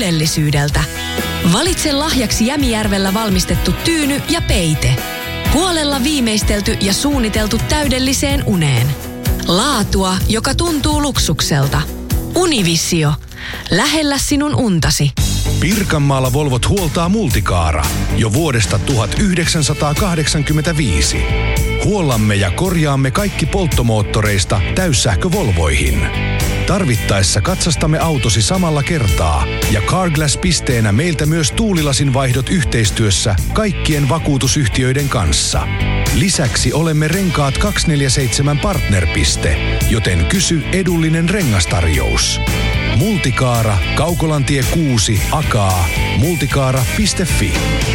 ylellisyydeltä. Valitse lahjaksi Jämijärvellä valmistettu tyyny ja peite. Huolella viimeistelty ja suunniteltu täydelliseen uneen. Laatua, joka tuntuu luksukselta. Univisio. Lähellä sinun untasi. Pirkanmaalla Volvot huoltaa Multicaara jo vuodesta 1985. Huollamme ja korjaamme kaikki polttomoottoreista täyssähkövolvoihin. Tarvittaessa katsastamme autosi samalla kertaa ja Carglass-pisteenä meiltä myös tuulilasin vaihdot yhteistyössä kaikkien vakuutusyhtiöiden kanssa. Lisäksi olemme Renkaat 247 partnerpiste, joten kysy edullinen rengastarjous. Multicaara, Kaukolantie 6, Akaa, multicaara.fi.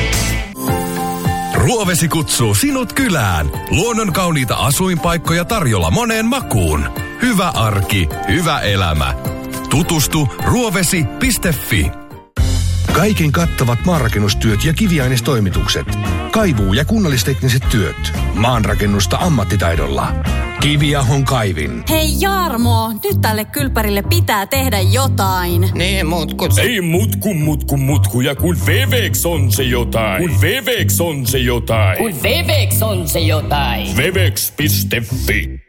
Ruovesi kutsuu sinut kylään. Luonnon kauniita asuinpaikkoja tarjolla moneen makuun. Hyvä arki, hyvä elämä. Tutustu ruovesi.fi. Kaiken kattavat maanrakennustyöt ja kiviainestoimitukset. Kaivuu- ja kunnallistekniset työt. Maanrakennusta ammattitaidolla. Kiviahon kaivin. Hei Jarmo, nyt tälle kylpärille pitää tehdä jotain. Niin, Ei mutku, ja kun Wevex on se jotain. Wevex.fi.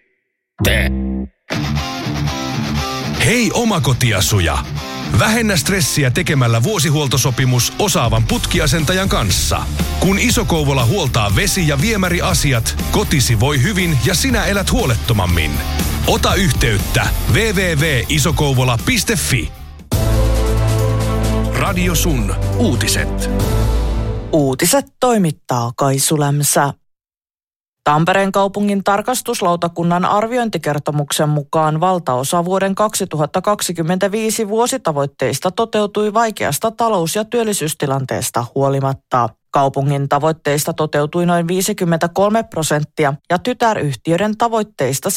Hei omakotiasuja! Vähennä stressiä tekemällä vuosihuoltosopimus osaavan putkiasentajan kanssa. Kun Iso-Kouvola huoltaa vesi- ja viemäriasiat, kotisi voi hyvin ja sinä elät huolettomammin. Ota yhteyttä www.isokouvola.fi. Radio Sun uutiset. Uutiset toimittaa Kaisu Lämsä. Tampereen kaupungin tarkastuslautakunnan arviointikertomuksen mukaan valtaosa vuoden 2025 vuositavoitteista toteutui vaikeasta talous- ja työllisyystilanteesta huolimatta. Kaupungin tavoitteista toteutui noin 53% ja tytäryhtiöiden tavoitteista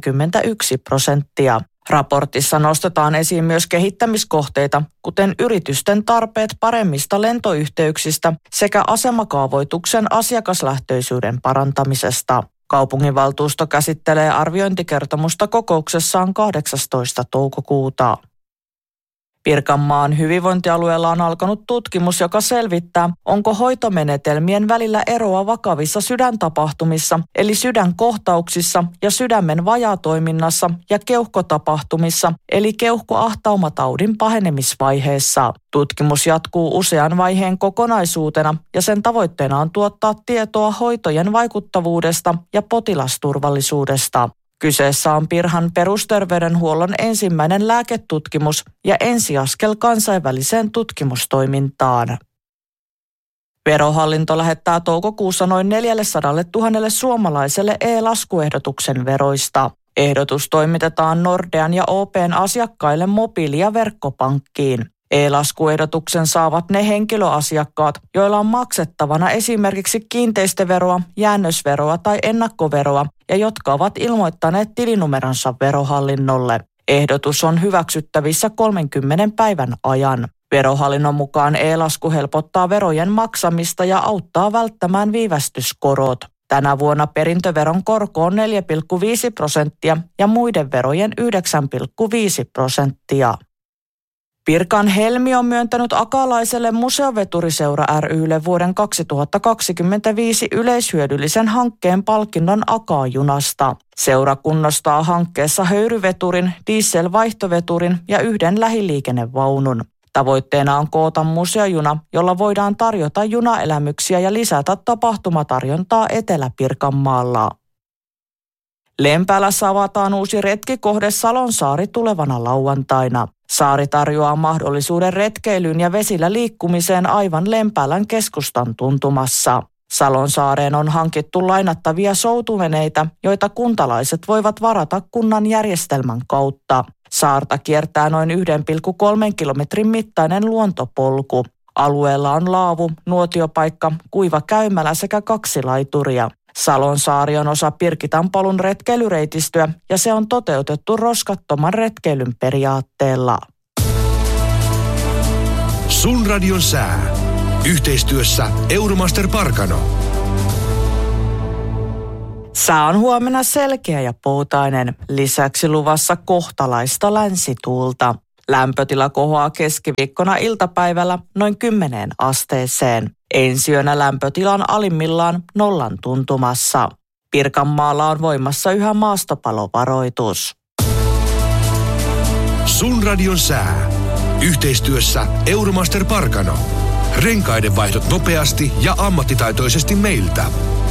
71%. Raportissa nostetaan esiin myös kehittämiskohteita, kuten yritysten tarpeet paremmista lentoyhteyksistä sekä asemakaavoituksen asiakaslähtöisyyden parantamisesta. Kaupunginvaltuusto käsittelee arviointikertomusta kokouksessaan 18. toukokuuta. Pirkanmaan hyvinvointialueella on alkanut tutkimus, joka selvittää, onko hoitomenetelmien välillä eroa vakavissa sydäntapahtumissa, eli sydänkohtauksissa ja sydämen vajaatoiminnassa ja keuhkotapahtumissa, eli keuhkoahtaumataudin pahenemisvaiheessa. Tutkimus jatkuu usean vaiheen kokonaisuutena ja sen tavoitteena on tuottaa tietoa hoitojen vaikuttavuudesta ja potilasturvallisuudesta. Kyseessä on Pirhan perusterveydenhuollon ensimmäinen lääketutkimus ja ensiaskel kansainväliseen tutkimustoimintaan. Verohallinto lähettää toukokuussa noin 400 000 suomalaiselle e-laskuehdotuksen veroista. Ehdotus toimitetaan Nordean ja OP:n asiakkaille mobiili- ja verkkopankkiin. E-laskuehdotuksen saavat ne henkilöasiakkaat, joilla on maksettavana esimerkiksi kiinteistöveroa, jäännösveroa tai ennakkoveroa ja jotka ovat ilmoittaneet tilinumeronsa Verohallinnolle. Ehdotus on hyväksyttävissä 30 päivän ajan. Verohallinnon mukaan e-lasku helpottaa verojen maksamista ja auttaa välttämään viivästyskorot. Tänä vuonna perintöveron korko on 4,5% ja muiden verojen 9,5%. Pirkan Helmi on myöntänyt akalaiselle Museoveturiseura ry:lle vuoden 2025 yleishyödyllisen hankkeen palkinnon Akaa-junasta. Seura kunnostaa hankkeessa höyryveturin, dieselvaihtoveturin ja yhden lähiliikennevaunun. Tavoitteena on koota museojuna, jolla voidaan tarjota junaelämyksiä ja lisätä tapahtumatarjontaa Etelä-Pirkanmaalla. Lempäälässä avataan uusi retkikohde Salonsaari tulevana lauantaina. Saari tarjoaa mahdollisuuden retkeilyyn ja vesillä liikkumiseen aivan Lempäälän keskustan tuntumassa. Salonsaareen on hankittu lainattavia soutuveneitä, joita kuntalaiset voivat varata kunnan järjestelmän kautta. Saarta kiertää noin 1,3 kilometrin mittainen luontopolku. Alueella on laavu, nuotiopaikka, kuiva käymälä sekä 2 laituria. Salonsaari on osa Pirkitanpolun retkeilyreitistöä ja se on toteutettu roskattoman retkeilyn periaatteella. Sun radion sää. Yhteistyössä Euromaster Parkano. Sää on huomenna selkeä ja poutainen. Lisäksi luvassa kohtalaista länsituulta. Lämpötila kohoaa keskiviikkona iltapäivällä noin 10 asteeseen. Ensi yönä lämpötilan alimmillaan 0 tuntumassa. Pirkanmaalla on voimassa yhä maastopalovaroitus. Sun radion sää. Yhteistyössä Euromaster Parkano. Renkaiden vaihdot nopeasti ja ammattitaitoisesti meiltä.